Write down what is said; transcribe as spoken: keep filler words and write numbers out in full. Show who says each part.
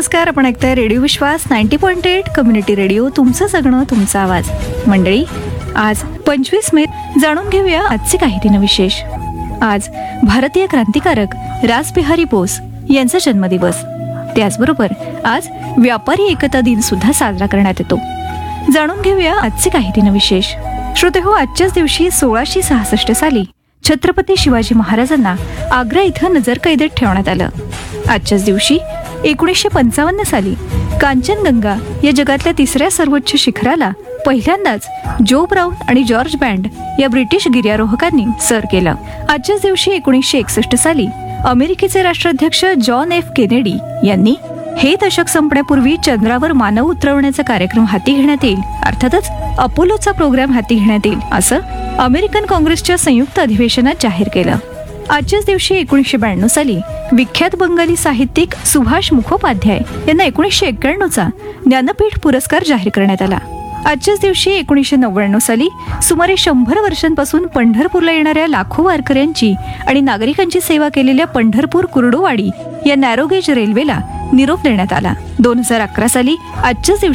Speaker 1: नमस्कार. आपण ऐकताय रेडिओ विश्वास ninety point eight community radio. तुमचं सगळं तुमचा आवाज. मंडळी, आज पंचवीस मे. जाणून घेऊया आजचे काही दिनविशेष. आज भारतीय क्रांतिकारक रासबिहारी बोस यांचा जन्मदिवस. त्याचबरोबर आज व्यापारी एकता दिन सुद्धा साजरा करण्यात येतो. जाणून घेऊया आजचे काही दिनविशेष. श्रोतेहो, आजच्याच दिवशी सोळाशे सहासष्ट साली छत्रपती शिवाजी महाराजांना आग्रा इथं नजरकैदेत ठेवण्यात आलं. आजच्याच दिवशी एकोणीसशे पंचावन्न साली कांचनगंगा या जगातल्या तिसऱ्या सर्वोच्च शिखराला पहिल्यांदाच जो ब्राऊन आणि जॉर्ज बँड या ब्रिटिश गिर्यारोहकांनी सर केलं. आजच्याच दिवशी एकोणीसशे एकसष्ट साली अमेरिकेचे राष्ट्राध्यक्ष जॉन एफ केनेडी यांनी हे दशक संपण्यापूर्वी चंद्रावर मानव उतरवण्याचा कार्यक्रम हाती घेण्यात येईल, अर्थातच अपोलोचा प्रोग्राम हाती घेण्यात येईल, असं अमेरिकन काँग्रेसच्या संयुक्त अधिवेशनात जाहीर केलं. आजच्याच दिवशी एकोणीसशे ब्याण्णव साली विख्यात बंगाली साहित्यिक सुभाष मुखोपाध्याय यांना एकोणीसशे एक्क्याण्णवचा ज्ञानपीठ पुरस्कार जाहीर करण्यात आला. आजच्याच दिवशी एकोणीसशे नव्याण्णव साली सुमारे शंभर वर्षांपासून पंढरपूरला येणाऱ्या लाखो वारकऱ्यांची आणि नागरिकांची सेवा केलेल्या पंढरपूर कुर्डुवाडी या नॅरोगेज रेल्वेला निरोप देण्यात आला. दोन हजार अकरा साली आजच्याच दिवशी